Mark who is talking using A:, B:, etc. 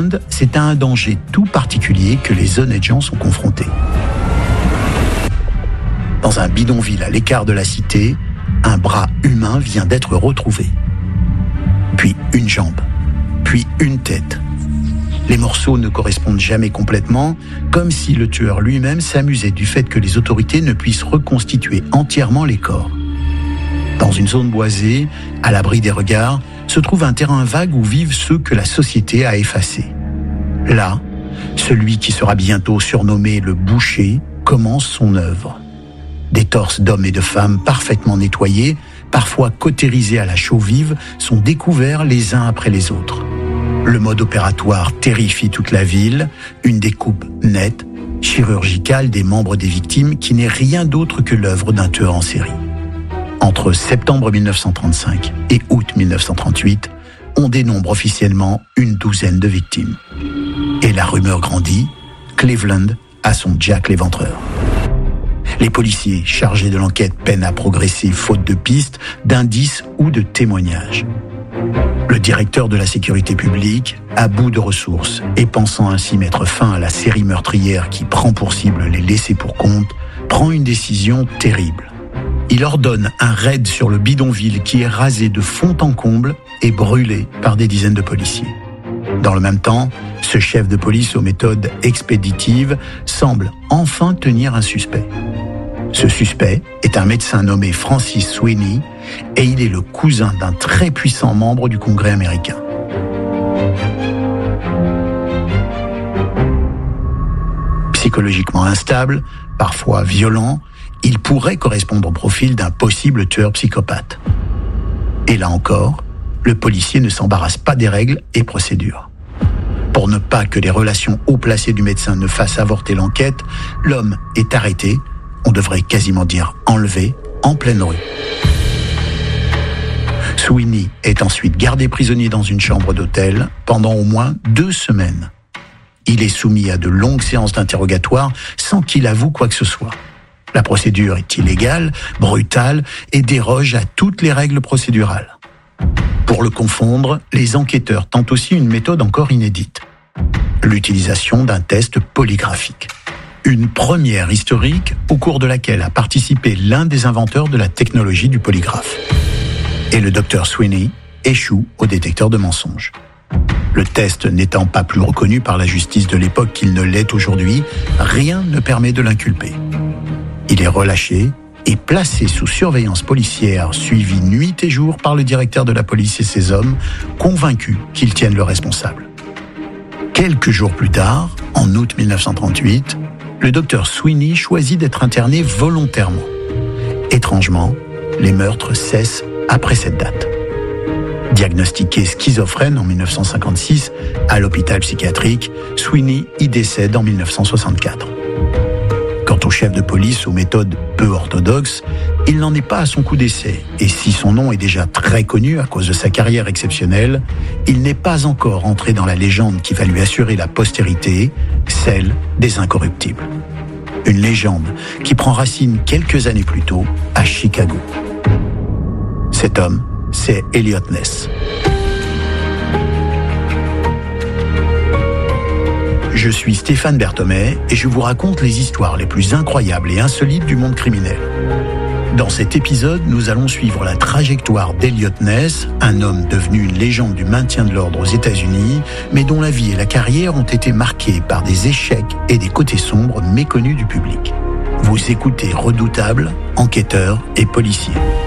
A: c'est à un danger tout particulier que les honnêtes gens sont confrontés. Dans un bidonville à l'écart de la cité, un bras humain vient d'être retrouvé. Puis une jambe, puis une tête. Les morceaux ne correspondent jamais complètement, comme si le tueur lui-même s'amusait du fait que les autorités ne puissent reconstituer entièrement les corps. Dans une zone boisée, à l'abri des regards, se trouve un terrain vague où vivent ceux que la société a effacés. Là, celui qui sera bientôt surnommé le boucher commence son œuvre. Des torses d'hommes et de femmes parfaitement nettoyés, parfois cautérisés à la chaux vive, sont découverts les uns après les autres. Le mode opératoire terrifie toute la ville, une découpe nette, chirurgicale des membres des victimes qui n'est rien d'autre que l'œuvre d'un tueur en série. Entre septembre 1935 et août 1938, on dénombre officiellement une douzaine de victimes. Et la rumeur grandit, Cleveland a son Jack l'Éventreur. Les policiers chargés de l'enquête peinent à progresser faute de pistes, d'indices ou de témoignages. Le directeur de la sécurité publique, à bout de ressources et pensant ainsi mettre fin à la série meurtrière qui prend pour cible les laissés pour compte, prend une décision terrible. Il ordonne un raid sur le bidonville qui est rasé de fond en comble et brûlé par des dizaines de policiers. Dans le même temps, ce chef de police aux méthodes expéditives semble enfin tenir un suspect. Ce suspect est un médecin nommé Francis Sweeney et il est le cousin d'un très puissant membre du Congrès américain. Psychologiquement instable, parfois violent, il pourrait correspondre au profil d'un possible tueur psychopathe. Et là encore, le policier ne s'embarrasse pas des règles et procédures. Pour ne pas que les relations haut placées du médecin ne fassent avorter l'enquête, l'homme est arrêté, on devrait quasiment dire enlevé, en pleine rue. Sweeney est ensuite gardé prisonnier dans une chambre d'hôtel pendant au moins 2 semaines. Il est soumis à de longues séances d'interrogatoire sans qu'il avoue quoi que ce soit. La procédure est illégale, brutale et déroge à toutes les règles procédurales. Pour le confondre, les enquêteurs tentent aussi une méthode encore inédite. L'utilisation d'un test polygraphique. Une première historique au cours de laquelle a participé l'un des inventeurs de la technologie du polygraphe. Et le docteur Sweeney échoue au détecteur de mensonges. Le test n'étant pas plus reconnu par la justice de l'époque qu'il ne l'est aujourd'hui, rien ne permet de l'inculper. Il est relâché et placé sous surveillance policière, suivi nuit et jour par le directeur de la police et ses hommes, convaincus qu'ils tiennent le responsable. Quelques jours plus tard, en août 1938, le docteur Sweeney choisit d'être interné volontairement. Étrangement, les meurtres cessent après cette date. Diagnostiqué schizophrène en 1956 à l'hôpital psychiatrique, Sweeney y décède en 1964. Quant au chef de police aux méthodes peu orthodoxes, il n'en est pas à son coup d'essai. Et si son nom est déjà très connu à cause de sa carrière exceptionnelle, il n'est pas encore entré dans la légende qui va lui assurer la postérité, celle des incorruptibles. Une légende qui prend racine quelques années plus tôt à Chicago. Cet homme, c'est Eliot Ness. Je suis Stéphane Berthommet et je vous raconte les histoires les plus incroyables et insolites du monde criminel. Dans cet épisode, nous allons suivre la trajectoire d'Eliot Ness, un homme devenu une légende du maintien de l'ordre aux États-Unis, mais dont la vie et la carrière ont été marquées par des échecs et des côtés sombres méconnus du public. Vous écoutez Redoutable, enquêteurs et policiers.